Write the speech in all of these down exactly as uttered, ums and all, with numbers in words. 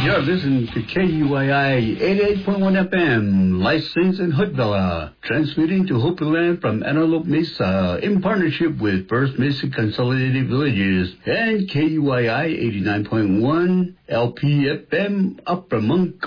You're listening to K U I I eighty-eight point one F M, licensed in Hoodville, transmitting to Hopi Land from Antelope Mesa in partnership with First Mesa Consolidated Villages and K U I I eighty-nine point one L P F M Upper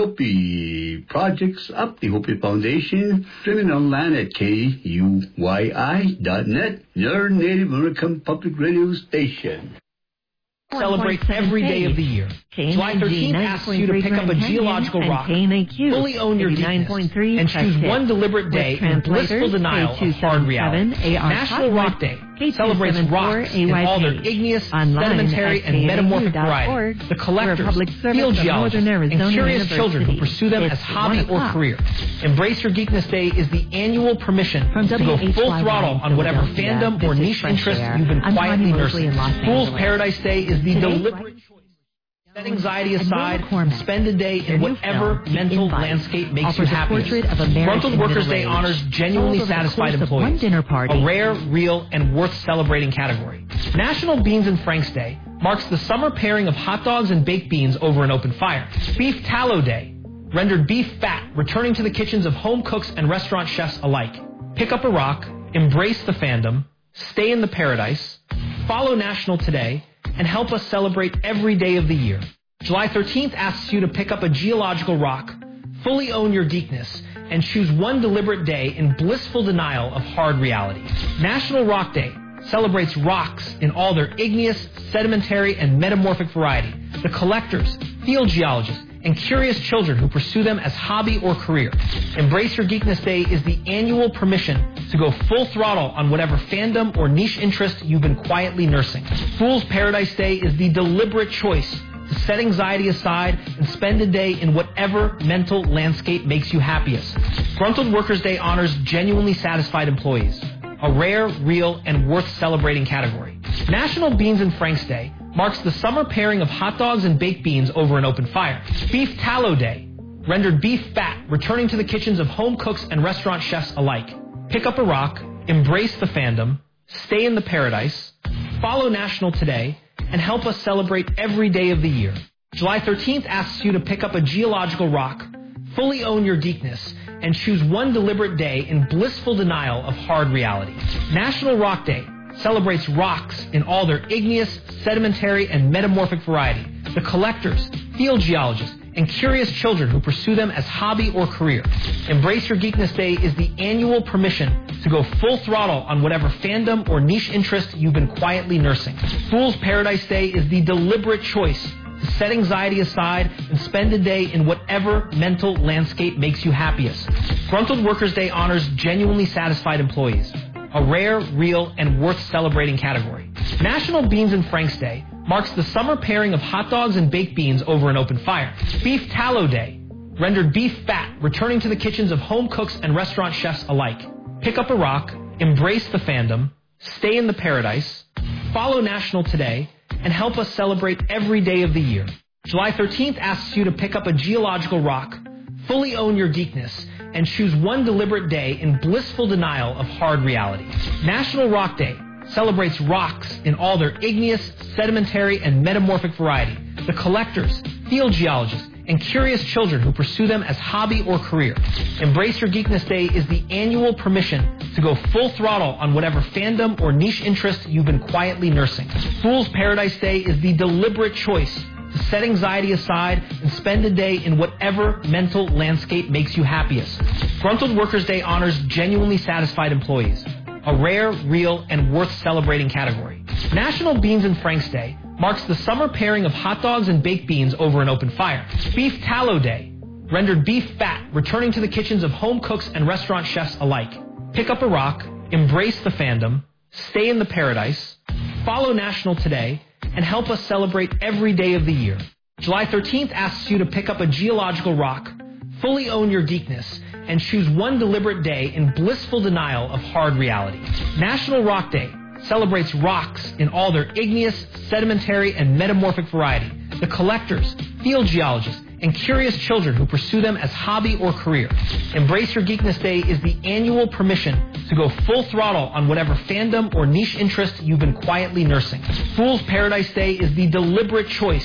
Munkopi. Projects up the Hopi Foundation, streaming online at K U Y I dot net, your Native American public radio station. Celebrate every day of the year. July thirteenth asks you to pick up a geological rock, fully own your deepness, and choose one deliberate day in blissful denial of hard reality. National Rock Day celebrates rocks in all their igneous, sedimentary, and metamorphic variety, the collectors, field geologists, and curious children who pursue them as hobby or career. Embrace Your Geekness Day is the annual permission to go full throttle on whatever fandom or niche interest you've been quietly nursing. Fool's Paradise Day is the deliberate choice. Set anxiety aside, spend a day in whatever mental landscape makes you happy. Frontal Workers Day honors genuinely satisfied employees, a rare, real, and worth celebrating category. National Beans and Franks Day marks the summer pairing of hot dogs and baked beans over an open fire. Beef Tallow Day rendered beef fat, returning to the kitchens of home cooks and restaurant chefs alike. Pick up a rock, embrace the fandom, stay in the paradise, follow National Today, and help us celebrate every day of the year. July thirteenth asks you to pick up a geological rock, fully own your geekness, and choose one deliberate day in blissful denial of hard reality. National Rock Day celebrates rocks in all their igneous, sedimentary, and metamorphic variety, the collectors, field geologists, and curious children who pursue them as hobby or career. Embrace Your Geekness Day is the annual permission to go full throttle on whatever fandom or niche interest you've been quietly nursing. Fool's Paradise Day is the deliberate choice to set anxiety aside and spend a day in whatever mental landscape makes you happiest. Gruntled Workers Day honors genuinely satisfied employees, a rare, real, and worth celebrating category. National Beans and Franks Day marks the summer pairing of hot dogs and baked beans over an open fire. Beef Tallow Day rendered beef fat, returning to the kitchens of home cooks and restaurant chefs alike. Pick up a rock, embrace the fandom, stay in the paradise, follow National Today, and help us celebrate every day of the year. July thirteenth asks you to pick up a geological rock, fully own your geekness, and choose one deliberate day in blissful denial of hard reality. National Rock Day celebrates rocks in all their igneous, sedimentary, and metamorphic variety, the collectors, field geologists, and curious children who pursue them as hobby or career. Embrace Your Geekness Day is the annual permission to go full throttle on whatever fandom or niche interest you've been quietly nursing. Fool's Paradise Day is the deliberate choice to set anxiety aside and spend a day in whatever mental landscape makes you happiest. Gruntled Workers Day honors genuinely satisfied employees, a rare, real, and worth celebrating category. National Beans and Franks Day marks the summer pairing of hot dogs and baked beans over an open fire. Beef Tallow Day rendered beef fat, returning to the kitchens of home cooks and restaurant chefs alike. Pick up a rock, embrace the fandom, stay in the paradise, follow National Today, and help us celebrate every day of the year. July thirteenth asks you to pick up a geological rock, fully own your geekness, and choose one deliberate day in blissful denial of hard reality. National Rock Day celebrates rocks in all their igneous, sedimentary, and metamorphic variety, the collectors, field geologists, and curious children who pursue them as hobby or career. Embrace Your Geekness Day is the annual permission to go full throttle on whatever fandom or niche interest you've been quietly nursing. Fool's Paradise Day is the deliberate choice to set anxiety aside and spend a day in whatever mental landscape makes you happiest. Gruntled Workers Day honors genuinely satisfied employees, a rare, real, and worth celebrating category. National Beans and Franks Day marks the summer pairing of hot dogs and baked beans over an open fire. Beef Tallow Day rendered beef fat, returning to the kitchens of home cooks and restaurant chefs alike. Pick up a rock, embrace the fandom, stay in the paradise, follow National Today, and help us celebrate every day of the year. July thirteenth asks you to pick up a geological rock, fully own your geekness, and choose one deliberate day in blissful denial of hard reality. National Rock Day celebrates rocks in all their igneous, sedimentary, and metamorphic variety, the collectors, field geologists, and curious children who pursue them as hobby or career. Embrace Your Geekness Day is the annual permission to go full throttle on whatever fandom or niche interest you've been quietly nursing. Fool's Paradise Day is the deliberate choice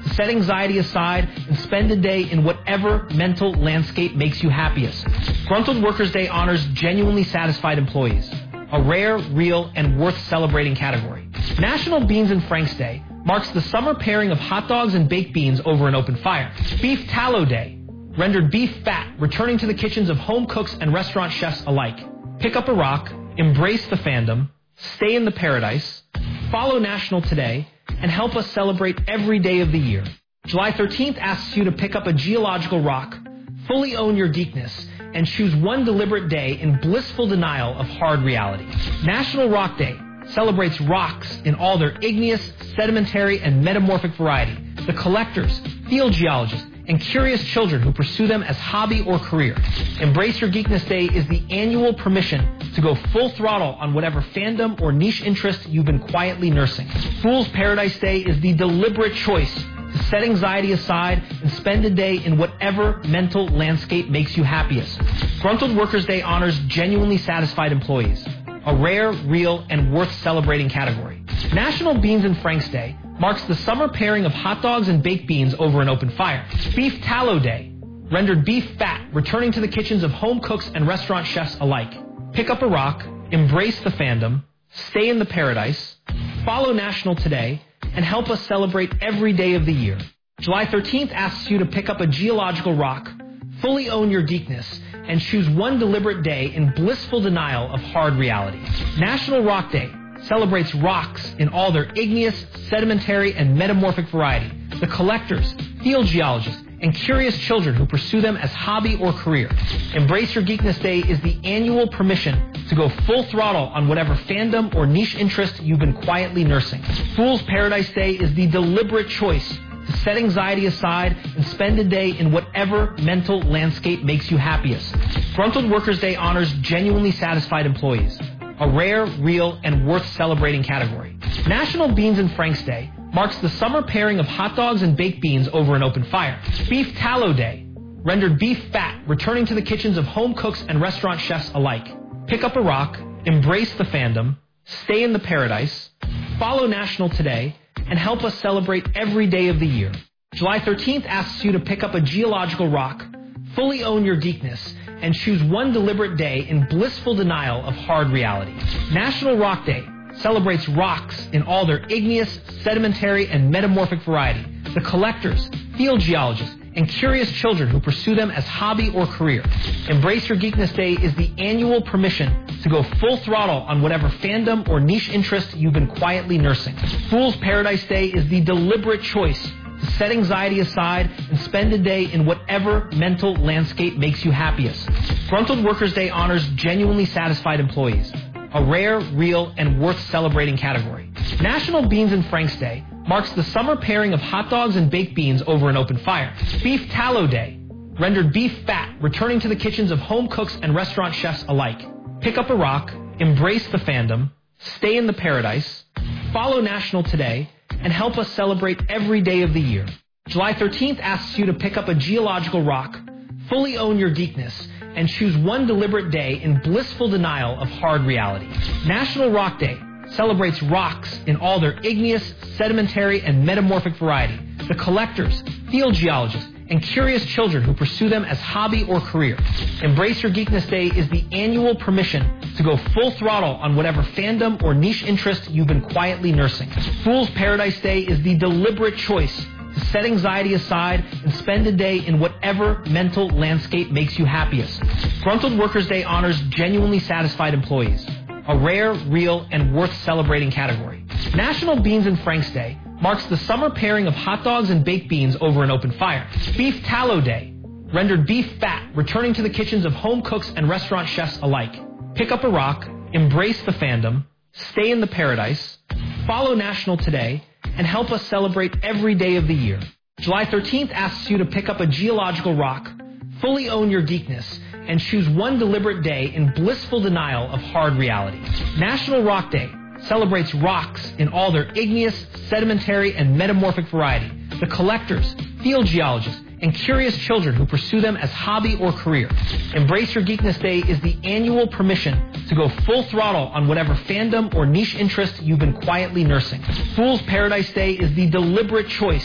to set anxiety aside and spend a day in whatever mental landscape makes you happiest. Gruntled Workers Day honors genuinely satisfied employees, a rare, real, and worth celebrating category. National Beans and Franks Day marks the summer pairing of hot dogs and baked beans over an open fire. Beef Tallow Day rendered beef fat, returning to the kitchens of home cooks and restaurant chefs alike. Pick up a rock, embrace the fandom, stay in the paradise, follow National Today, and help us celebrate every day of the year. July thirteenth asks you to pick up a geological rock, fully own your geekness, and choose one deliberate day in blissful denial of hard reality. National Rock Day celebrates rocks in all their igneous, sedimentary, and metamorphic variety. The collectors, field geologists, and curious children who pursue them as hobby or career. Embrace Your Geekness Day is the annual permission to go full throttle on whatever fandom or niche interest you've been quietly nursing. Fool's Paradise Day is the deliberate choice to set anxiety aside and spend a day in whatever mental landscape makes you happiest. Gruntled Workers Day honors genuinely satisfied employees, a rare, real, and worth celebrating category. National Beans and Franks Day marks the summer pairing of hot dogs and baked beans over an open fire. Beef Tallow Day rendered beef fat, returning to the kitchens of home cooks and restaurant chefs alike. Pick up a rock, embrace the fandom, stay in the paradise, follow National Today, and help us celebrate every day of the year. July thirteenth asks you to pick up a geological rock, fully own your geekness, and choose one deliberate day in blissful denial of hard reality. National Rock Day celebrates rocks in all their igneous, sedimentary, and metamorphic variety. The collectors, field geologists, and curious children who pursue them as hobby or career. Embrace Your Geekness Day is the annual permission to go full throttle on whatever fandom or niche interest you've been quietly nursing. Fool's Paradise Day is the deliberate choice to set anxiety aside and spend a day in whatever mental landscape makes you happiest. Gruntled Workers Day honors genuinely satisfied employees, a rare, real, and worth celebrating category. National Beans and Franks Day marks the summer pairing of hot dogs and baked beans over an open fire. Beef Tallow Day rendered beef fat, returning to the kitchens of home cooks and restaurant chefs alike. Pick up a rock, embrace the fandom, stay in the paradise, follow National Today, and help us celebrate every day of the year. July thirteenth asks you to pick up a geological rock, fully own your geekness, and choose one deliberate day in blissful denial of hard reality. National Rock Day celebrates rocks in all their igneous, sedimentary, and metamorphic variety. The collectors, field geologists, and curious children who pursue them as hobby or career. Embrace Your Geekness Day is the annual permission to go full throttle on whatever fandom or niche interest you've been quietly nursing. Fool's Paradise Day is the deliberate choice to set anxiety aside and spend a day in whatever mental landscape makes you happiest. Gruntled Workers Day honors genuinely satisfied employees, a rare, real, and worth celebrating category. National Beans and Franks Day marks the summer pairing of hot dogs and baked beans over an open fire. Beef Tallow Day rendered beef fat, returning to the kitchens of home cooks and restaurant chefs alike. Pick up a rock, embrace the fandom, stay in the paradise, follow National Today, and help us celebrate every day of the year. July thirteenth asks you to pick up a geological rock, fully own your geekness, and choose one deliberate day in blissful denial of hard reality. National Rock Day celebrates rocks in all their igneous, sedimentary, and metamorphic variety. The collectors, field geologists, and curious children who pursue them as hobby or career. Embrace Your Geekness Day is the annual permission to go full throttle on whatever fandom or niche interest you've been quietly nursing. Fool's Paradise Day is the deliberate choice to set anxiety aside and spend a day in whatever mental landscape makes you happiest. Gruntled Workers Day honors genuinely satisfied employees, a rare, real, and worth celebrating category. National Beans and Franks Day marks the summer pairing of hot dogs and baked beans over an open fire. Beef Tallow Day rendered beef fat, returning to the kitchens of home cooks and restaurant chefs alike. Pick up a rock, embrace the fandom, stay in the paradise, follow National Today, and help us celebrate every day of the year. July thirteenth asks you to pick up a geological rock, fully own your geekness, and choose one deliberate day in blissful denial of hard reality. National Rock Day celebrates rocks in all their igneous, sedimentary, and metamorphic variety. The collectors, field geologists, and curious children who pursue them as hobby or career. Embrace Your Geekness Day is the annual permission to go full throttle on whatever fandom or niche interest you've been quietly nursing. Fool's Paradise Day is the deliberate choice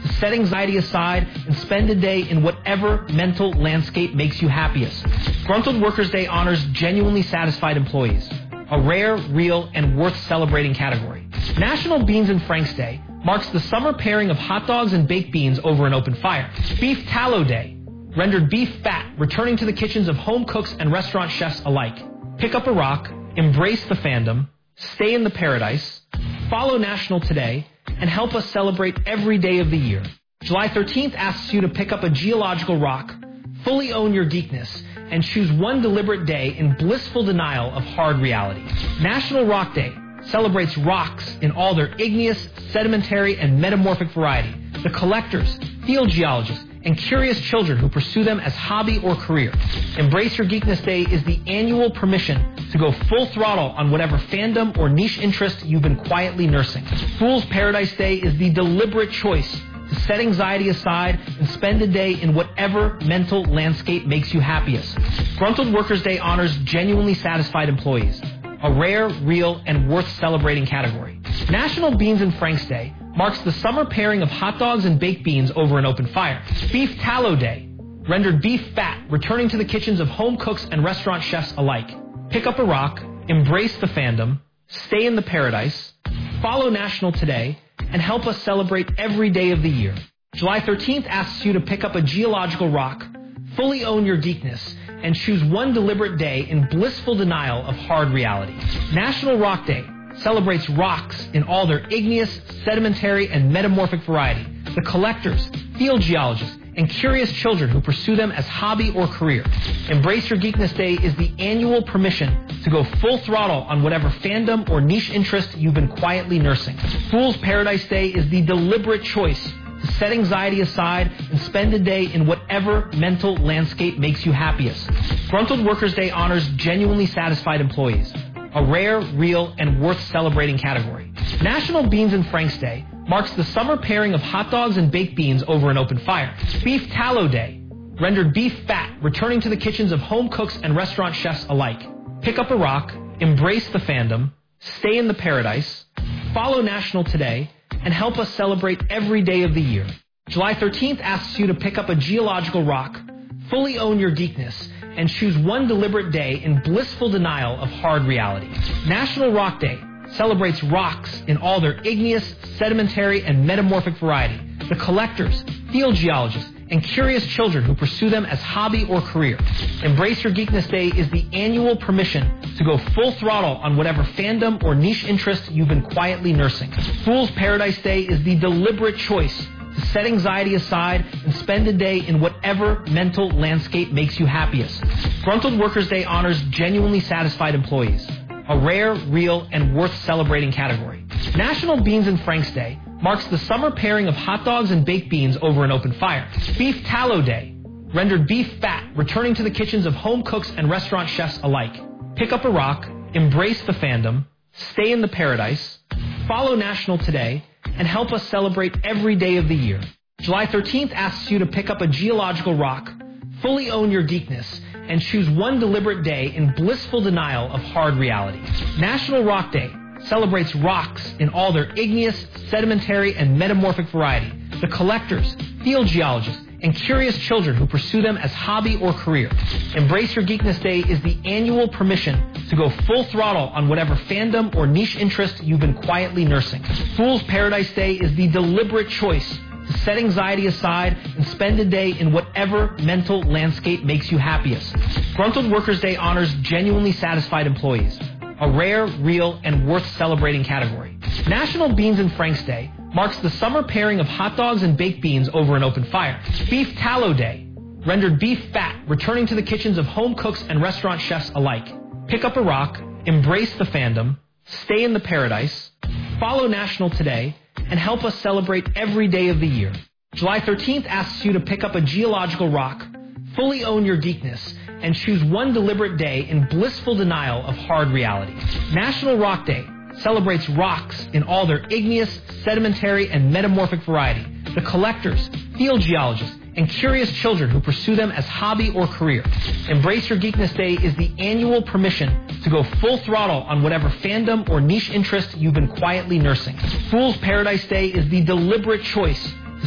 to set anxiety aside and spend a day in whatever mental landscape makes you happiest. Gruntled Workers Day honors genuinely satisfied employees, a rare, real, and worth celebrating category. National Beans and Franks Day marks the summer pairing of hot dogs and baked beans over an open fire. Beef Tallow Day rendered beef fat, returning to the kitchens of home cooks and restaurant chefs alike. Pick up a rock, embrace the fandom, stay in the paradise, follow National Today, and help us celebrate every day of the year. July thirteenth asks you to pick up a geological rock, fully own your geekness, and choose one deliberate day in blissful denial of hard reality. National Rock Day celebrates rocks in all their igneous, sedimentary, and metamorphic variety. The collectors, field geologists, and curious children who pursue them as hobby or career. Embrace Your Geekness Day is the annual permission to go full throttle on whatever fandom or niche interest you've been quietly nursing. Fool's Paradise Day is the deliberate choice to set anxiety aside and spend a day in whatever mental landscape makes you happiest. Gruntled Workers Day honors genuinely satisfied employees, a rare, real, and worth celebrating category. National Beans and Franks Day marks the summer pairing of hot dogs and baked beans over an open fire. Beef Tallow Day rendered beef fat, returning to the kitchens of home cooks and restaurant chefs alike. Pick up a rock, embrace the fandom, stay in the paradise, follow National Today, and help us celebrate every day of the year. July thirteenth asks you to pick up a geological rock, fully own your geekness, and choose one deliberate day in blissful denial of hard reality. National Rock Day celebrates rocks in all their igneous, sedimentary, and metamorphic variety. The collectors, field geologists, and curious children who pursue them as hobby or career. Embrace Your Geekness Day is the annual permission to go full throttle on whatever fandom or niche interest you've been quietly nursing. Fool's Paradise Day is the deliberate choice to set anxiety aside and spend a day in whatever mental landscape makes you happiest. Gruntled Workers Day honors genuinely satisfied employees, a rare, real, and worth celebrating category. National Beans and Franks Day marks the summer pairing of hot dogs and baked beans over an open fire. Beef Tallow Day rendered beef fat, returning to the kitchens of home cooks and restaurant chefs alike. Pick up a rock, embrace the fandom, stay in the paradise, follow National Today, and help us celebrate every day of the year. July thirteenth asks you to pick up a geological rock, fully own your geekness, and choose one deliberate day in blissful denial of hard reality. National Rock Day celebrates rocks in all their igneous, sedimentary, and metamorphic variety. The collectors, field geologists, and curious children who pursue them as hobby or career. Embrace Your Geekness Day is the annual permission to go full throttle on whatever fandom or niche interest you've been quietly nursing. Fool's Paradise Day is the deliberate choice to set anxiety aside and spend a day in whatever mental landscape makes you happiest. Gruntled Workers Day honors genuinely satisfied employees, a rare, real, and worth celebrating category. National Beans and Franks Day marks the summer pairing of hot dogs and baked beans over an open fire. Beef Tallow Day rendered beef fat, returning to the kitchens of home cooks and restaurant chefs alike. Pick up a rock, embrace the fandom, stay in the paradise, follow National Today, and help us celebrate every day of the year. July thirteenth asks you to pick up a geological rock, fully own your geekness, and choose one deliberate day in blissful denial of hard reality. National Rock Day celebrates rocks in all their igneous, sedimentary, and metamorphic variety. The collectors, field geologists, and curious children who pursue them as hobby or career. Embrace Your Geekness Day is the annual permission to go full throttle on whatever fandom or niche interest you've been quietly nursing. Fool's Paradise Day is the deliberate choice to set anxiety aside and spend a day in whatever mental landscape makes you happiest. Gruntled Workers Day honors genuinely satisfied employees, a rare, real, and worth celebrating category. National Beans and Franks Day marks the summer pairing of hot dogs and baked beans over an open fire. Beef Tallow Day rendered beef fat, returning to the kitchens of home cooks and restaurant chefs alike. Pick up a rock, embrace the fandom, stay in the paradise, follow National Today, and help us celebrate every day of the year. July thirteenth asks you to pick up a geological rock, fully own your geekness, and choose one deliberate day in blissful denial of hard reality. National Rock Day celebrates rocks in all their igneous, sedimentary, and metamorphic variety. The collectors, field geologists, and curious children who pursue them as hobby or career. Embrace Your Geekness Day is the annual permission to go full throttle on whatever fandom or niche interest you've been quietly nursing. Fool's Paradise Day is the deliberate choice to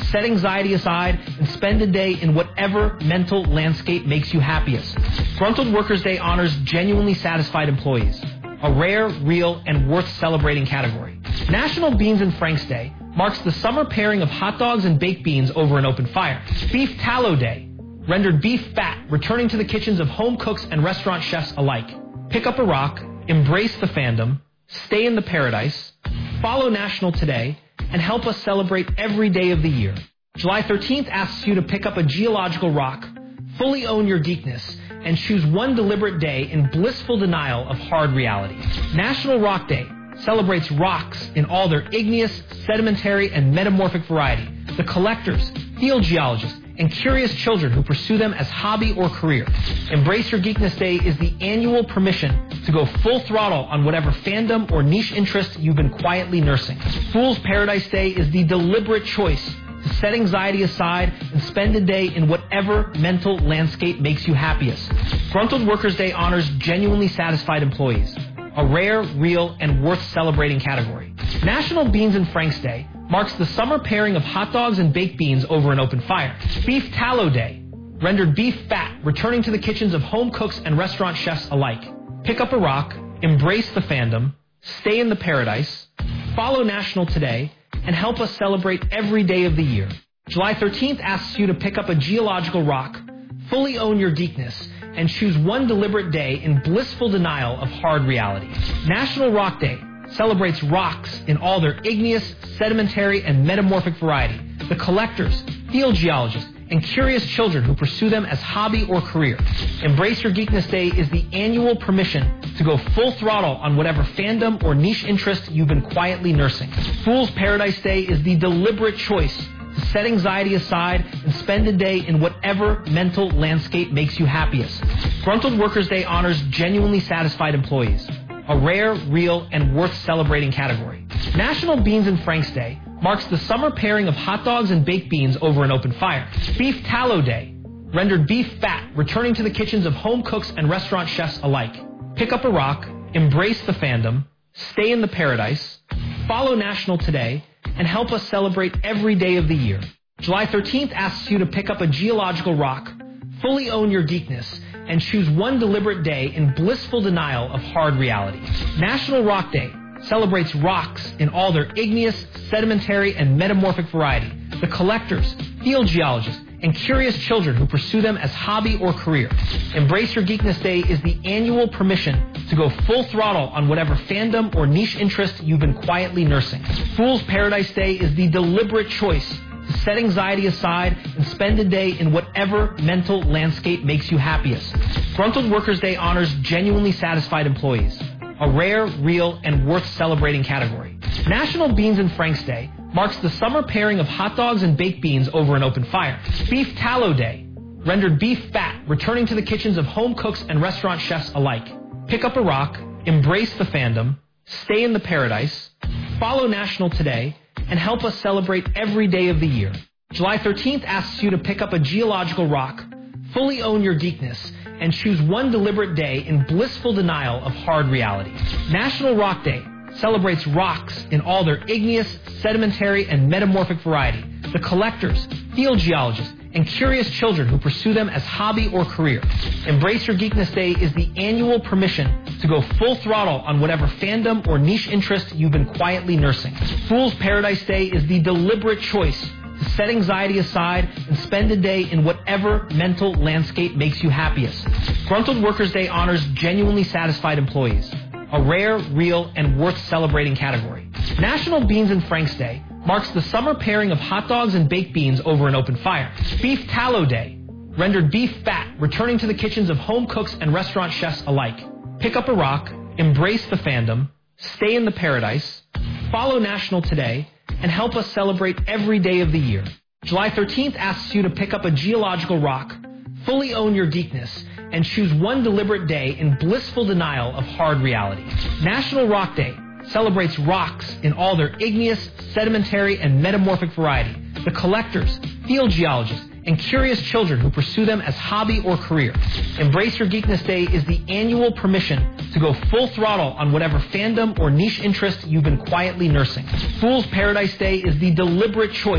set anxiety aside, and spend a day in whatever mental landscape makes you happiest. Gruntled Workers Day honors genuinely satisfied employees, a rare, real, and worth celebrating category. National Beans and Franks Day marks the summer pairing of hot dogs and baked beans over an open fire. Beef Tallow Day rendered beef fat, returning to the kitchens of home cooks and restaurant chefs alike. Pick up a rock, embrace the fandom, stay in the paradise, follow National Today, and help us celebrate every day of the year. July thirteenth asks you to pick up a geological rock, fully own your geekness, and choose one deliberate day in blissful denial of hard reality. National Rock Day celebrates rocks in all their igneous, sedimentary, and metamorphic variety. The collectors, field geologists, and curious children who pursue them as hobby or career. Embrace Your Geekness Day is the annual permission to go full throttle on whatever fandom or niche interest you've been quietly nursing. Fool's Paradise Day is the deliberate choice to set anxiety aside and spend a day in whatever mental landscape makes you happiest. Gruntled Workers Day honors genuinely satisfied employees, a rare, real, and worth celebrating category. National Beans and Franks Day marks the summer pairing of hot dogs and baked beans over an open fire. Beef Tallow Day rendered beef fat, returning to the kitchens of home cooks and restaurant chefs alike. Pick up a rock, embrace the fandom, stay in the paradise, follow National Today, and help us celebrate every day of the year. July thirteenth asks you to pick up a geological rock, fully own your geekness, and choose one deliberate day in blissful denial of hard reality. National Rock Day celebrates rocks in all their igneous, sedimentary, and metamorphic variety. The collectors, field geologists, and curious children who pursue them as hobby or career. Embrace Your Geekness Day is the annual permission to go full throttle on whatever fandom or niche interest you've been quietly nursing. Fool's Paradise Day is the deliberate choice to set anxiety aside and spend a day in whatever mental landscape makes you happiest. Gruntled Workers Day honors genuinely satisfied employees, a rare, real, and worth celebrating category. National Beans and Franks Day marks the summer pairing of hot dogs and baked beans over an open fire. Beef Tallow Day rendered beef fat, returning to the kitchens of home cooks and restaurant chefs alike. Pick up a rock, embrace the fandom, stay in the paradise, follow National Today, and help us celebrate every day of the year. July thirteenth asks you to pick up a geological rock, fully own your geekness, and choose one deliberate day in blissful denial of hard reality. National Rock Day celebrates rocks in all their igneous, sedimentary, and metamorphic variety. The collectors, field geologists, and curious children who pursue them as hobby or career. Embrace Your Geekness Day is the annual permission to go full throttle on whatever fandom or niche interest you've been quietly nursing. Fool's Paradise Day is the deliberate choice to set anxiety aside and spend a day in whatever mental landscape makes you happiest. Gruntled Workers Day honors genuinely satisfied employees, a rare, real, and worth celebrating category. National Beans and Franks Day marks the summer pairing of hot dogs and baked beans over an open fire. Beef Tallow Day rendered beef fat, returning to the kitchens of home cooks and restaurant chefs alike. Pick up a rock, embrace the fandom, stay in the paradise, follow National Today, and help us celebrate every day of the year. July thirteenth asks you to pick up a geological rock, fully own your geekness, and choose one deliberate day in blissful denial of hard reality. National Rock Day celebrates rocks in all their igneous, sedimentary, and metamorphic variety. The collectors, field geologists, and curious children who pursue them as hobby or career. Embrace Your Geekness Day is the annual permission to go full throttle on whatever fandom or niche interest you've been quietly nursing. Fool's Paradise Day is the deliberate choice to set anxiety aside and spend a day in whatever mental landscape makes you happiest. Gruntled Workers Day honors genuinely satisfied employees, a rare, real, and worth celebrating category. National Beans and Franks Day marks the summer pairing of hot dogs and baked beans over an open fire. Beef Tallow Day rendered beef fat, returning to the kitchens of home cooks and restaurant chefs alike. Pick up a rock, embrace the fandom, stay in the paradise, follow National Today, and help us celebrate every day of the year. July thirteenth asks you to pick up a geological rock, fully own your geekness, and choose one deliberate day in blissful denial of hard reality. National Rock Day celebrates rocks in all their igneous, sedimentary, and metamorphic variety. The collectors, field geologists, and curious children who pursue them as hobby or career. Embrace Your Geekness Day is the annual permission to go full throttle on whatever fandom or niche interest you've been quietly nursing. Fool's Paradise Day is the deliberate choice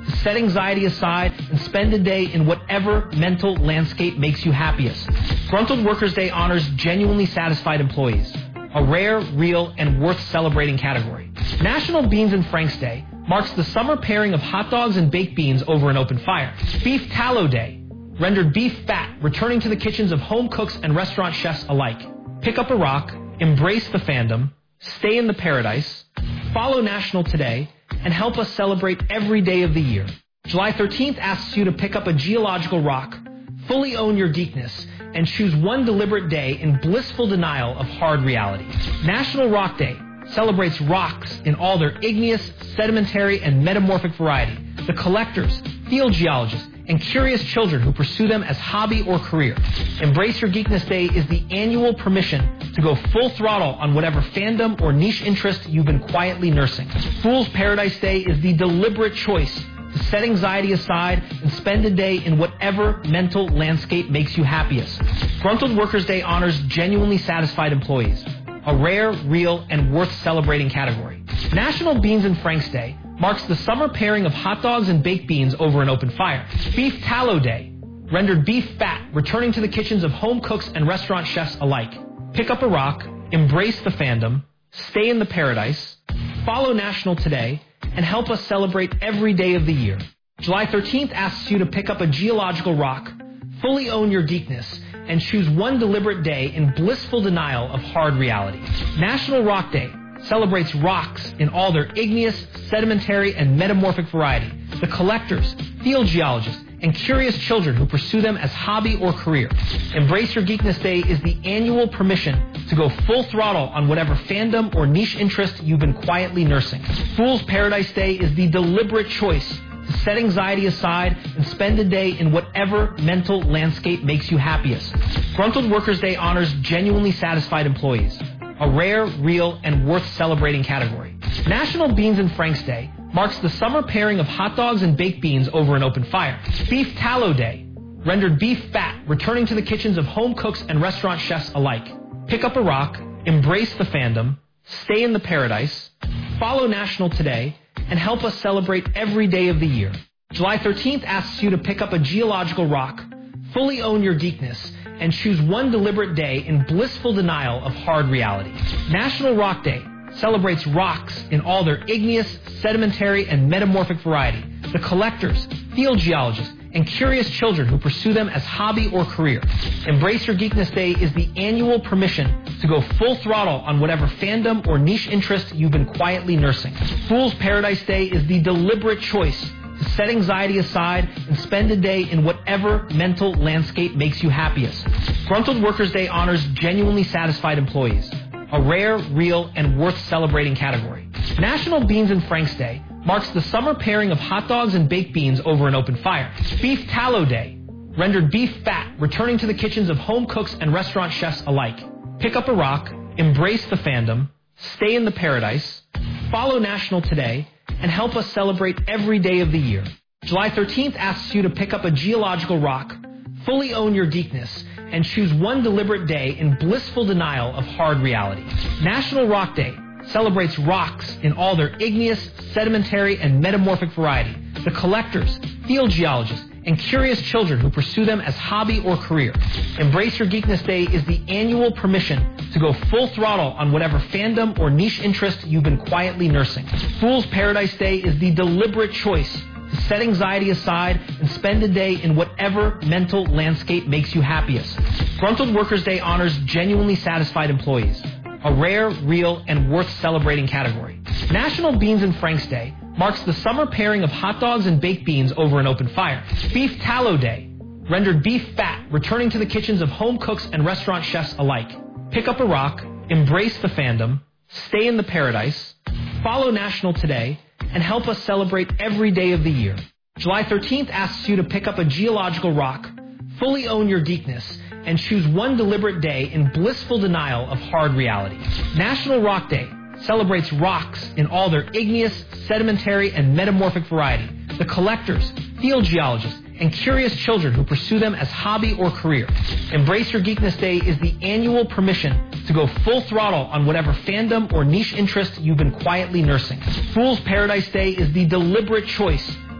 to set anxiety aside and spend a day in whatever mental landscape makes you happiest. Gruntled Workers Day honors genuinely satisfied employees, a rare, real, and worth celebrating category. National Beans and Franks Day marks the summer pairing of hot dogs and baked beans over an open fire. Beef Tallow Day rendered beef fat, returning to the kitchens of home cooks and restaurant chefs alike. Pick up a rock, embrace the fandom, stay in the paradise, follow National Today, and help us celebrate every day of the year. July thirteenth asks you to pick up a geological rock, fully own your geekness, and choose one deliberate day in blissful denial of hard reality. National Rock Day celebrates rocks in all their igneous, sedimentary, and metamorphic variety. The collectors, field geologists, and curious children who pursue them as hobby or career. Embrace Your Geekness Day is the annual permission to go full throttle on whatever fandom or niche interest you've been quietly nursing. Fool's Paradise Day is the deliberate choice to set anxiety aside and spend a day in whatever mental landscape makes you happiest. Gruntled Workers Day honors genuinely satisfied employees, a rare, real, and worth celebrating category. National Beans and Franks Day marks the summer pairing of hot dogs and baked beans over an open fire. Beef Tallow Day rendered beef fat, returning to the kitchens of home cooks and restaurant chefs alike. Pick up a rock, embrace the fandom, stay in the paradise, follow National Today, and help us celebrate every day of the year. July thirteenth asks you to pick up a geological rock, fully own your geekness, and choose one deliberate day in blissful denial of hard reality. National Rock Day celebrates rocks in all their igneous, sedimentary, and metamorphic variety. The collectors, field geologists, and curious children who pursue them as hobby or career. Embrace Your Geekness Day is the annual permission to go full throttle on whatever fandom or niche interest you've been quietly nursing. Fool's Paradise Day is the deliberate choice to set anxiety aside and spend a day in whatever mental landscape makes you happiest. Gruntled Workers Day honors genuinely satisfied employees, a rare, real, and worth celebrating category. National Beans and Franks Day marks the summer pairing of hot dogs and baked beans over an open fire. Beef Tallow Day rendered beef fat, returning to the kitchens of home cooks and restaurant chefs alike. Pick up a rock, embrace the fandom, stay in the paradise, follow National Today, and help us celebrate every day of the year. July thirteenth asks you to pick up a geological rock, fully own your geekness, and choose one deliberate day in blissful denial of hard reality. National Rock Day celebrates rocks in all their igneous, sedimentary, and metamorphic variety. The collectors, field geologists, and curious children who pursue them as hobby or career. Embrace Your Geekness Day is the annual permission to go full throttle on whatever fandom or niche interest you've been quietly nursing. Fool's Paradise Day is the deliberate choice to set anxiety aside and spend a day in whatever mental landscape makes you happiest. Gruntled Workers Day honors genuinely satisfied employees, a rare, real, and worth celebrating category. National Beans and Franks Day marks the summer pairing of hot dogs and baked beans over an open fire. Beef Tallow Day rendered beef fat, returning to the kitchens of home cooks and restaurant chefs alike. Pick up a rock, embrace the fandom, stay in the paradise, follow National Today, and help us celebrate every day of the year. July thirteenth asks you to pick up a geological rock, fully own your geekness, and choose one deliberate day in blissful denial of hard reality. National Rock Day celebrates rocks in all their igneous, sedimentary, and metamorphic variety. The collectors, field geologists, and curious children who pursue them as hobby or career. Embrace Your Geekness Day is the annual permission to go full throttle on whatever fandom or niche interest you've been quietly nursing. Fool's Paradise Day is the deliberate choice to set anxiety aside and spend a day in whatever mental landscape makes you happiest. Gruntled Workers Day honors genuinely satisfied employees, a rare, real, and worth celebrating category. National Beans and Franks Day marks the summer pairing of hot dogs and baked beans over an open fire. Beef Tallow Day rendered beef fat, returning to the kitchens of home cooks and restaurant chefs alike. Pick up a rock, embrace the fandom, stay in the paradise, follow National Today, and help us celebrate every day of the year. July thirteenth asks you to pick up a geological rock, fully own your geekness, and choose one deliberate day in blissful denial of hard reality. National Rock Day celebrates rocks in all their igneous, sedimentary, and metamorphic variety. The collectors, field geologists, and curious children who pursue them as hobby or career. Embrace Your Geekness Day is the annual permission to go full throttle on whatever fandom or niche interest you've been quietly nursing. Fool's Paradise Day is the deliberate choice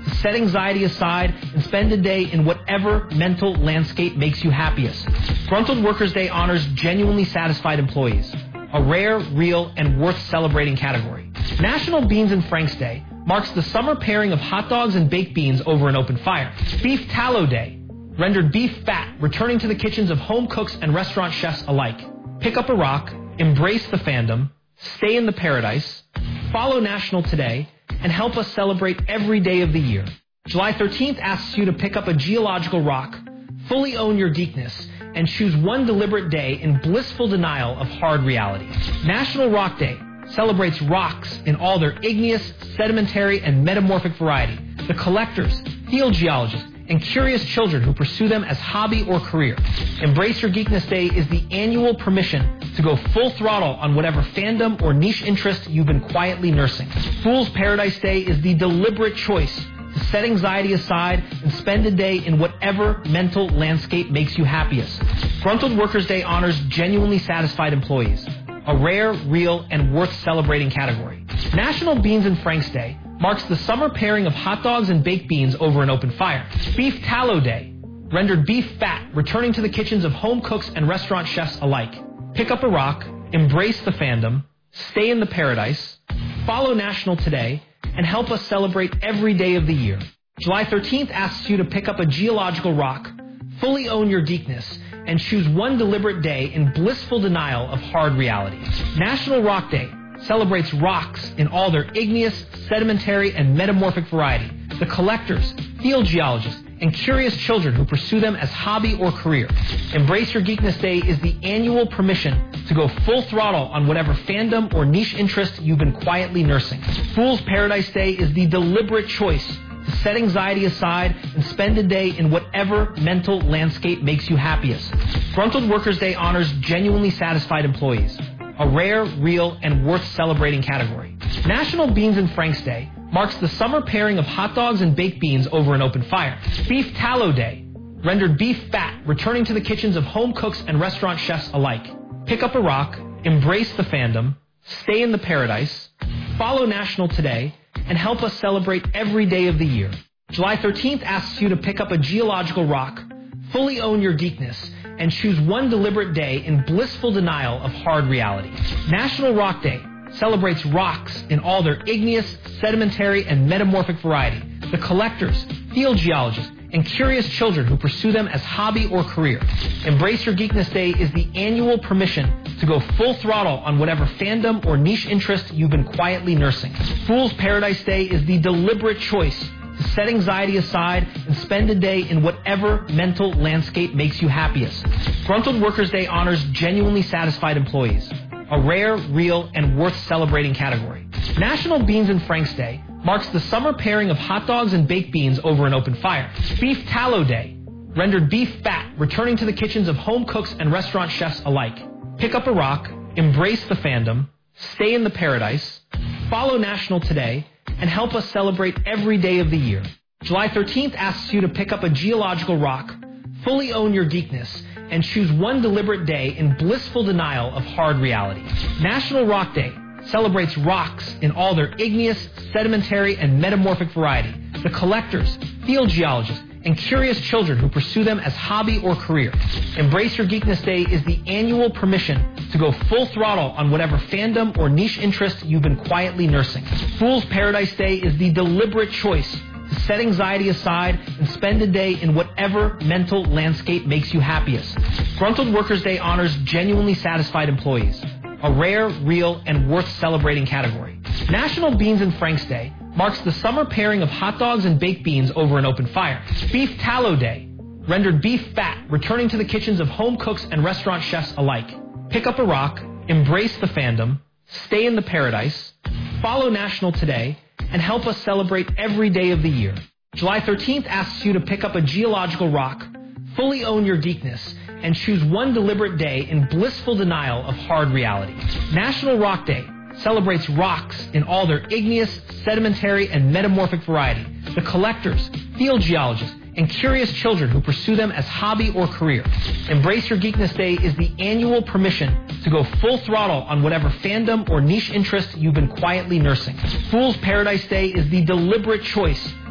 to set anxiety aside and spend a day in whatever mental landscape makes you happiest. Gruntled Workers' Day honors genuinely satisfied employees, a rare, real, and worth celebrating category. National Beans and Franks Day marks the summer pairing of hot dogs and baked beans over an open fire. Beef Tallow Day rendered beef fat, returning to the kitchens of home cooks and restaurant chefs alike. Pick up a rock, embrace the fandom, stay in the paradise, follow National Today, and help us celebrate every day of the year. July thirteenth asks you to pick up a geological rock, fully own your geekness, and choose one deliberate day in blissful denial of hard reality. National Rock Day celebrates rocks in all their igneous, sedimentary, and metamorphic variety. The collectors, field geologists, and curious children who pursue them as hobby or career. Embrace Your Geekness Day is the annual permission to go full throttle on whatever fandom or niche interest you've been quietly nursing. Fool's Paradise Day is the deliberate choice to set anxiety aside and spend a day in whatever mental landscape makes you happiest. Gruntled Workers' Day honors genuinely satisfied employees, a rare, real, and worth celebrating category. National Beans and Franks Day marks the summer pairing of hot dogs and baked beans over an open fire. Beef Tallow Day rendered beef fat, returning to the kitchens of home cooks and restaurant chefs alike. Pick up a rock, embrace the fandom, stay in the paradise, follow National Today, and help us celebrate every day of the year. July thirteenth asks you to pick up a geological rock, fully own your geekness, and choose one deliberate day in blissful denial of hard reality. National Rock Day celebrates rocks in all their igneous, sedimentary, and metamorphic variety. The collectors, field geologists, and curious children who pursue them as hobby or career. Embrace Your Geekness Day is the annual permission to go full throttle on whatever fandom or niche interest you've been quietly nursing. Fool's Paradise Day is the deliberate choice to set anxiety aside and spend a day in whatever mental landscape makes you happiest. Gruntled Workers' Day honors genuinely satisfied employees, a rare, real, and worth celebrating category. National Beans and Franks Day marks the summer pairing of hot dogs and baked beans over an open fire. Beef Tallow Day rendered beef fat, returning to the kitchens of home cooks and restaurant chefs alike. Pick up a rock, embrace the fandom, stay in the paradise, follow National Today, and help us celebrate every day of the year. July thirteenth asks you to pick up a geological rock, fully own your geekness, and choose one deliberate day in blissful denial of hard reality. National Rock Day celebrates rocks in all their igneous, sedimentary, and metamorphic variety. The collectors, field geologists, and curious children who pursue them as hobby or career. Embrace Your Geekness Day is the annual permission to go full throttle on whatever fandom or niche interest you've been quietly nursing. Fool's Paradise Day is the deliberate choice to set anxiety aside and spend a day in whatever mental landscape makes you happiest. Gruntled Workers' Day honors genuinely satisfied employees, a rare, real, and worth celebrating category. National Beans and Franks Day marks the summer pairing of hot dogs and baked beans over an open fire. Beef Tallow Day rendered beef fat, returning to the kitchens of home cooks and restaurant chefs alike. Pick up a rock, embrace the fandom, stay in the paradise, follow National Today, and help us celebrate every day of the year. July thirteenth asks you to pick up a geological rock, fully own your geekness, and choose one deliberate day in blissful denial of hard reality. National Rock Day celebrates rocks in all their igneous, sedimentary, and metamorphic variety. The collectors, field geologists, and curious children who pursue them as hobby or career. Embrace Your Geekness Day is the annual permission to go full throttle on whatever fandom or niche interest you've been quietly nursing. Fool's Paradise Day is the deliberate choice to set anxiety aside and spend a day in whatever mental landscape makes you happiest. Gruntled Workers' Day honors genuinely satisfied employees, a rare, real, and worth celebrating category. National Beans and Franks Day marks the summer pairing of hot dogs and baked beans over an open fire. Beef Tallow Day rendered beef fat, returning to the kitchens of home cooks and restaurant chefs alike. Pick up a rock, embrace the fandom, stay in the paradise, follow National Today, and help us celebrate every day of the year. July thirteenth asks you to pick up a geological rock, fully own your geekness, and choose one deliberate day in blissful denial of hard reality. National Rock Day celebrates rocks in all their igneous, sedimentary, and metamorphic variety. The collectors, field geologists, and curious children who pursue them as hobby or career. Embrace Your Geekness Day is the annual permission to go full throttle on whatever fandom or niche interest you've been quietly nursing. Fool's Paradise Day is the deliberate choice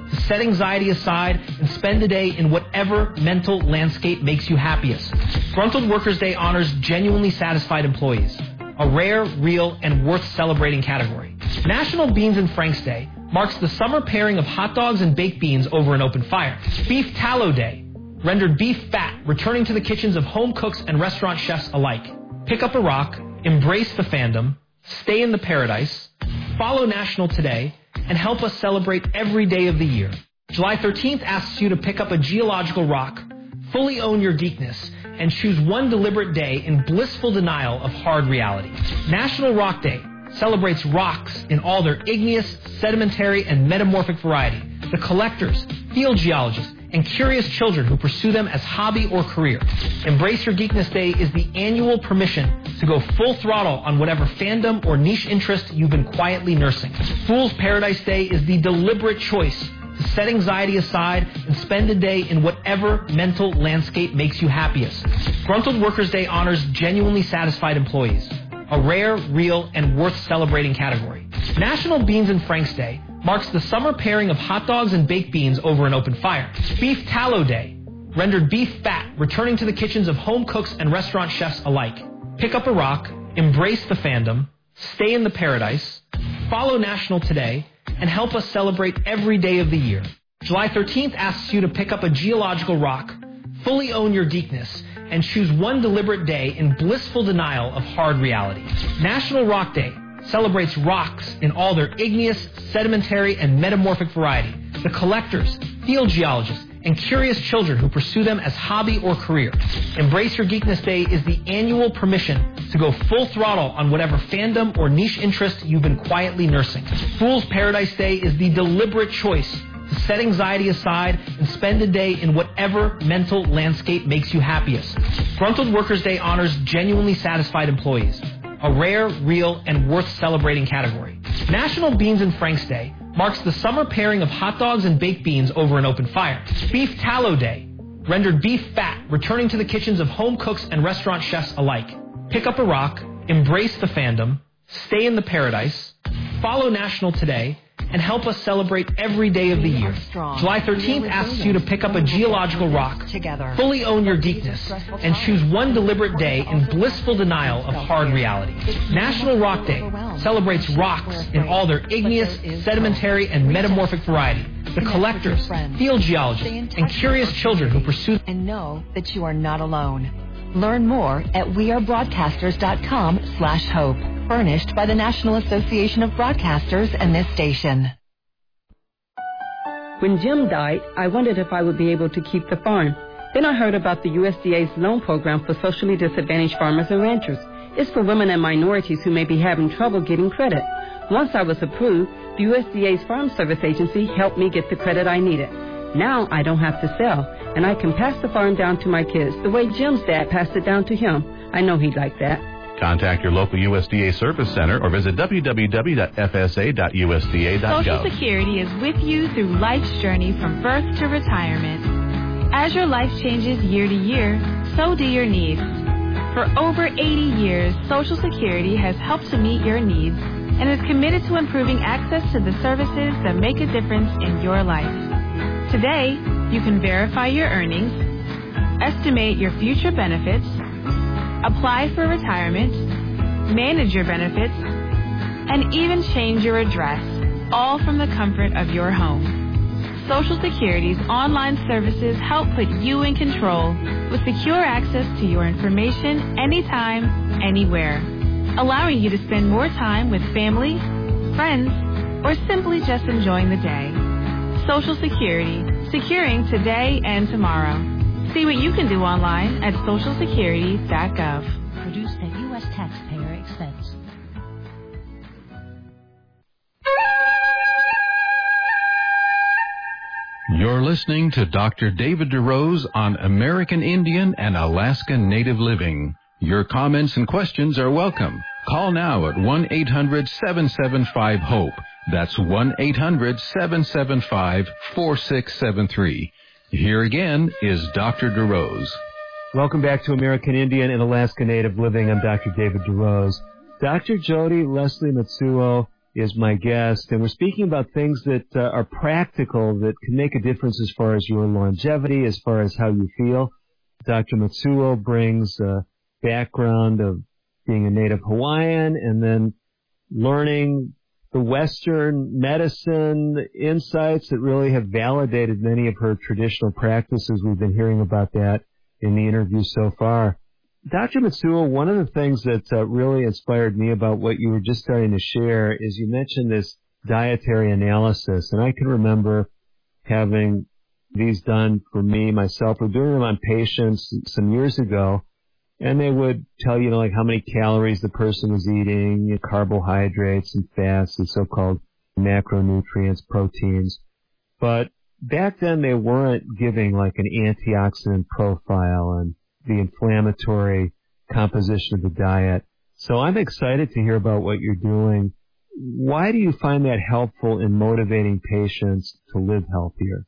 to set anxiety aside and spend a day in whatever mental landscape makes you happiest. Gruntled Workers' Day honors genuinely satisfied employees, a rare, real, and worth celebrating category. National Beans and Franks Day marks the summer pairing of hot dogs and baked beans over an open fire. Beef Tallow Day rendered beef fat, returning to the kitchens of home cooks and restaurant chefs alike. Pick up a rock, embrace the fandom, stay in the paradise, follow National Today, and help us celebrate every day of the year. July thirteenth asks you to pick up a geological rock, fully own your geekness, and choose one deliberate day in blissful denial of hard reality. National Rock Day celebrates rocks in all their igneous, sedimentary, and metamorphic variety. The collectors, field geologists, and curious children who pursue them as hobby or career. Embrace Your Geekness Day is the annual permission to go full throttle on whatever fandom or niche interest you've been quietly nursing. Fool's Paradise Day is the deliberate choice to set anxiety aside and spend a day in whatever mental landscape makes you happiest. Gruntled Workers' Day honors genuinely satisfied employees, a rare, real, and worth celebrating category. National Beans and Franks Day marks the summer pairing of hot dogs and baked beans over an open fire. Beef Tallow Day rendered beef fat, returning to the kitchens of home cooks and restaurant chefs alike. Pick up a rock, embrace the fandom, stay in the paradise, follow National Today, and help us celebrate every day of the year. July thirteenth asks you to pick up a geological rock, fully own your geekness, and choose one deliberate day in blissful denial of hard reality. National Rock Day celebrates rocks in all their igneous, sedimentary, and metamorphic variety. The collectors, field geologists, and curious children who pursue them as hobby or career. Embrace Your Geekness Day is the annual permission to go full throttle on whatever fandom or niche interest you've been quietly nursing. Fool's Paradise Day is the deliberate choice to set anxiety aside and spend a day in whatever mental landscape makes you happiest. Gruntled Workers' Day honors genuinely satisfied employees, a rare, real, and worth celebrating category. National Beans and Franks Day marks the summer pairing of hot dogs and baked beans over an open fire. Beef Tallow Day rendered beef fat, returning to the kitchens of home cooks and restaurant chefs alike. Pick up a rock, embrace the fandom, stay in the paradise, follow National Today, and help us celebrate every day of the year. July thirteenth asks you to pick up a geological rock, fully own your geekness, and choose one deliberate day in blissful denial of hard reality. National Rock Day celebrates rocks in all their igneous, sedimentary, and metamorphic variety. The collectors, field geologists, and curious children who pursue... And know that you are not alone. Learn more at wearebroadcasters.com slash hope. Furnished by the National Association of Broadcasters and this station. When Jim died, I wondered if I would be able to keep the farm. Then I heard about the U S D A's loan program for socially disadvantaged farmers and ranchers. It's for women and minorities who may be having trouble getting credit. Once I was approved, the U S D A's Farm Service Agency helped me get the credit I needed. Now I don't have to sell, and I can pass the farm down to my kids the way Jim's dad passed it down to him. I know he'd like that. Contact your local U S D A Service Center or visit w w w dot f s a dot u s d a dot gov. Social Security is with you through life's journey from birth to retirement. As your life changes year to year, so do your needs. For over eighty years, Social Security has helped to meet your needs and is committed to improving access to the services that make a difference in your life. Today, you can verify your earnings, estimate your future benefits, apply for retirement, manage your benefits, and even change your address, all from the comfort of your home. Social Security's online services help put you in control with secure access to your information anytime, anywhere, allowing you to spend more time with family, friends, or simply just enjoying the day. Social Security, securing today and tomorrow. See what you can do online at social security dot gov. Produced at U S taxpayer expense. You're listening to Doctor David DeRose on American Indian and Alaska Native Living. Your comments and questions are welcome. Call now at one eight hundred seven seven five HOPE. That's one eight hundred seven seven five four six seven three. Here again is Doctor DeRose. Welcome back to American Indian and Alaska Native Living. I'm Doctor David DeRose. Doctor Jody Leslie Matsuo is my guest, and we're speaking about things that uh, are practical that can make a difference as far as your longevity, as far as how you feel. Doctor Matsuo brings a background of being a native Hawaiian and then learning the Western medicine insights that really have validated many of her traditional practices. We've been hearing about that in the interview so far. Doctor Matsuo, one of the things that uh, really inspired me about what you were just starting to share is you mentioned this dietary analysis, and I can remember having these done for me, myself, or doing them on patients some years ago, and they would tell you, you know, like how many calories the person was eating, you know, carbohydrates and fats and so-called macronutrients, proteins. But back then they weren't giving like an antioxidant profile and the inflammatory composition of the diet. So I'm excited to hear about what you're doing. Why do you find that helpful in motivating patients to live healthier?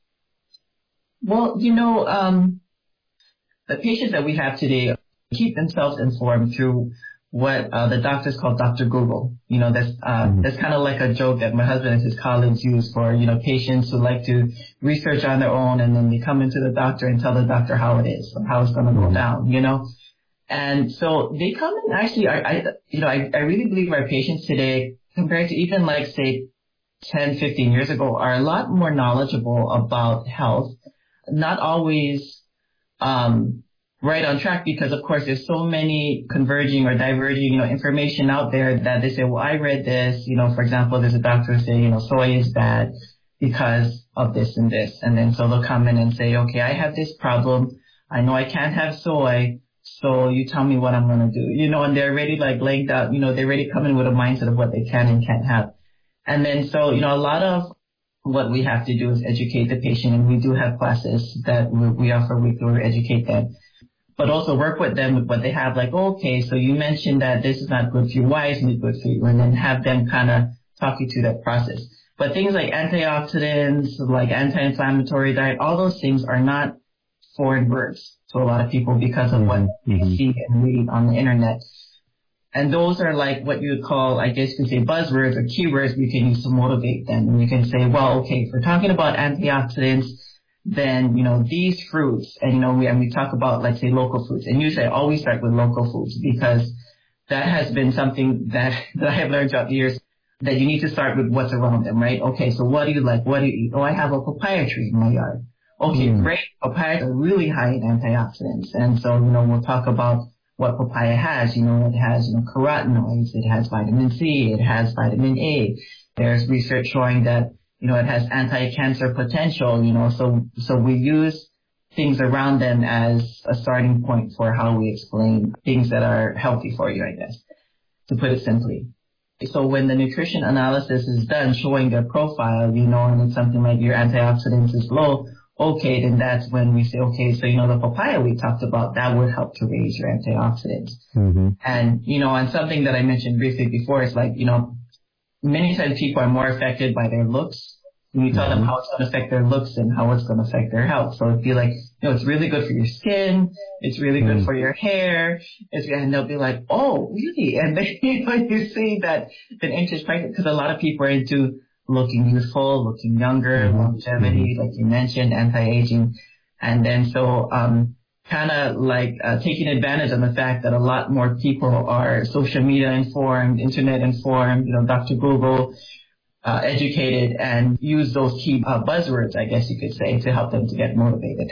Well, you know, um, the patients that we have today keep themselves informed through what uh, the doctors call Doctor Google. You know, that's uh, mm-hmm. that's kind of like a joke that my husband and his colleagues use for, you know, patients who like to research on their own and then they come into the doctor and tell the doctor how it is, or how it's going to go down, you know. And so they come and actually, I, I you know, I, I really believe our patients today, compared to even like, say, ten, fifteen years ago, are a lot more knowledgeable about health. Not always um right on track, because of course there's so many converging or diverging, you know, information out there that they say, well, I read this, you know, for example, there's a doctor saying, you know, soy is bad because of this and this. And then so they'll come in and say, okay, I have this problem. I know I can't have soy. So you tell me what I'm going to do, you know, and they're already like laid out, you know, they're already coming with a mindset of what they can and can't have. And then so, you know, a lot of what we have to do is educate the patient, and we do have classes that we, we offer weekly where we educate them. But also work with them with what they have, like, okay, so you mentioned that this is not good for you. Why isn't it good for you? And then have them kind of talk you through that process. But things like antioxidants, like anti-inflammatory diet, all those things are not foreign words to a lot of people because of mm-hmm. what they mm-hmm. see and read on the internet. And those are like what you would call, I guess you could say, buzzwords or keywords you can use to motivate them. And you can say, well, okay, if we're talking about antioxidants, then, you know, these fruits, and, you know, we, and we talk about, let's say, local foods. And usually I always start with local foods, because that has been something that, that I have learned throughout the years, that you need to start with what's around them, right? Okay, so what do you like? What do you eat? Oh, I have a papaya tree in my yard. Okay, mm. great. Papayas are really high in antioxidants. And so, you know, we'll talk about what papaya has. You know, it has, you know, carotenoids, it has vitamin C, it has vitamin A. There's research showing that, you know, it has anti-cancer potential, you know, so, so we use things around them as a starting point for how we explain things that are healthy for you, I guess, to put it simply. So when the nutrition analysis is done, showing their profile, you know, and it's something like your antioxidants is low, okay, then that's when we say, okay, so, you know, the papaya we talked about, that would help to raise your antioxidants. Mm-hmm. And, you know, and something that I mentioned briefly before is like, you know, many times people are more affected by their looks. When you tell mm-hmm. them how it's going to affect their looks and how it's going to affect their health. So it'd be like, you know, it's really good for your skin. It's really mm-hmm. good for your hair. It's, and they'll be like, oh, really? And then, you know, you see that an interest, because a lot of people are into looking youthful, looking younger, mm-hmm. longevity, like you mentioned, anti-aging. And then so, um, kind of like uh, taking advantage of the fact that a lot more people are social media informed, internet informed, you know, Doctor Google, uh, educated, and use those key uh, buzzwords, I guess you could say, to help them to get motivated.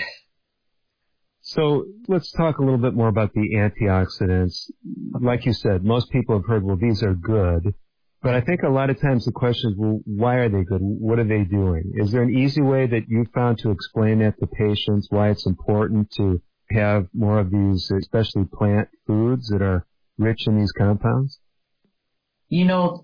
So let's talk a little bit more about the antioxidants. Like you said, most people have heard, well, these are good. But I think a lot of times the question is, well, why are they good? What are they doing? Is there an easy way that you found to explain that to patients, why it's important to have more of these, especially plant foods that are rich in these compounds? You know,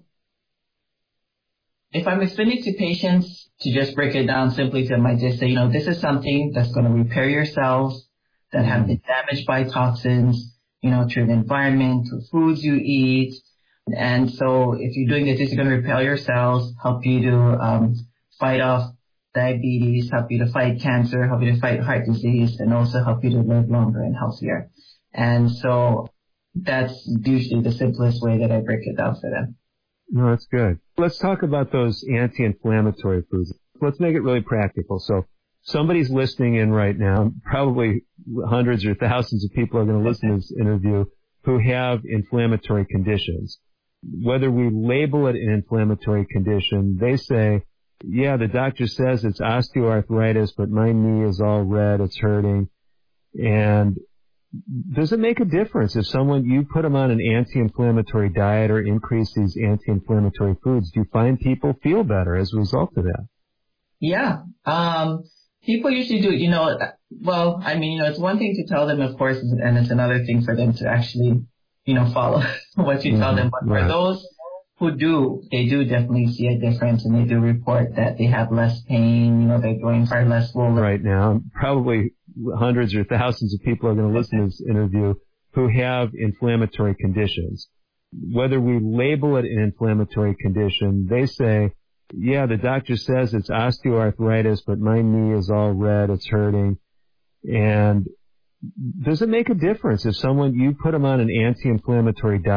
if I'm explaining to patients, to just break it down simply to them, I just say, you know, this is something that's going to repair your cells that have been damaged by toxins, you know, through the environment, through foods you eat. And so if you're doing this, it's going to repair your cells, help you to um, fight off diabetes, help you to fight cancer, help you to fight heart disease, and also help you to live longer and healthier. And so that's usually the simplest way that I break it down for them. No, that's good. Let's talk about those anti-inflammatory foods. Let's make it really practical. So somebody's listening in right now, probably hundreds or thousands of people are going to listen to this interview who have inflammatory conditions. Whether we label it an inflammatory condition, they say, yeah, the doctor says it's osteoarthritis, but my knee is all red, it's hurting. And does it make a difference if someone, you put them on an anti-inflammatory diet or increase these anti-inflammatory foods? Do you find people feel better as a result of that? Yeah. Um, people usually do, you know, well, I mean, you know, it's one thing to tell them, of course, and it's another thing for them to actually, you know, follow what you mm-hmm. tell them. But right. for those who do, they do definitely see a difference, and they do report that they have less pain, you know, their joints are less swollen. Right now, probably hundreds or thousands of people are going to listen to this interview who have inflammatory conditions. Whether we label it an inflammatory condition, they say, yeah, the doctor says it's osteoarthritis, but my knee is all red, it's hurting. And does it make a difference if someone, you put them on an anti-inflammatory diet